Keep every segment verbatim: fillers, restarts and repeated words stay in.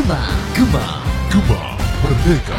Gema, Gema, Gema Merdeka.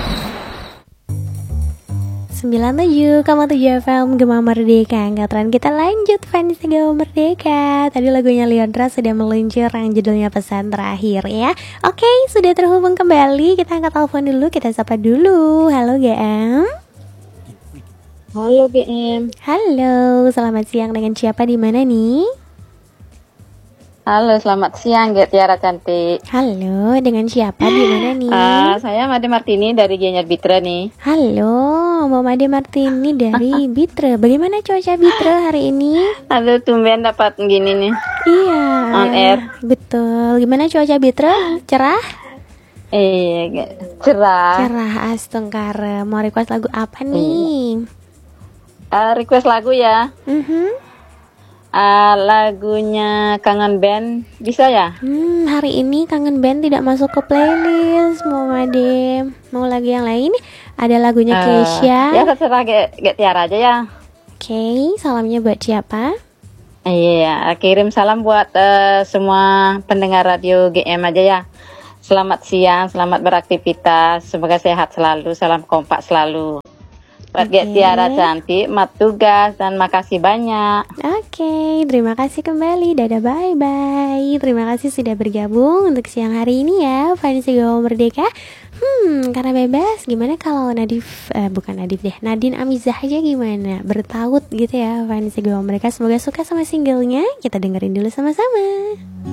sembilan puluh tujuh koma tujuh F M Gema Merdeka. Angkatan kita lanjut fans Gema Merdeka. Tadi lagunya Leondra sudah meluncur yang judulnya Pesan Terakhir ya. Oke, sudah terhubung kembali. Kita angkat telepon dulu, kita sapa dulu. Halo G M. Halo G M. Halo, selamat siang, dengan siapa di mana nih? Halo, selamat siang G Tiara cantik. Halo, dengan siapa di mana nih? Uh, saya Made Martini dari Gianyar Bitra nih. Halo, Mbak Made Martini dari Bitra. Bagaimana cuaca Bitra hari ini? Aduh, tumben dapat gini nih. Iya. On air. Betul. Gimana cuaca Bitra? Cerah? Eh, cerah. Cerah, astengkara. Mau request lagu apa nih? Uh, request lagu ya. Mhm. Uh, lagunya Kangen Band bisa ya? Hmm, hari ini Kangen Band tidak masuk ke playlist. Mau Made, mau lagu yang lain? Ada lagunya Uh, Keisha. ya terserah G, G Tiara aja ya. Oke, okay, salamnya buat siapa? Iya, kirim salam buat uh, semua pendengar radio G M aja ya. Selamat siang, selamat beraktivitas, semoga sehat selalu, salam kompak selalu. Buat Okay. G Tiara cantik, mat tugas, dan makasih banyak. Oke, okay, terima kasih kembali. Dadah, bye-bye. Terima kasih sudah bergabung untuk siang hari ini ya, fans Gema Merdeka. Hmm, karena bebas, gimana kalau Nadif, eh, bukan Nadif deh, Nadine Amizah aja gimana? Bertaut gitu ya, fans Gema Merdeka. Semoga suka sama singlenya. Kita dengerin dulu sama-sama.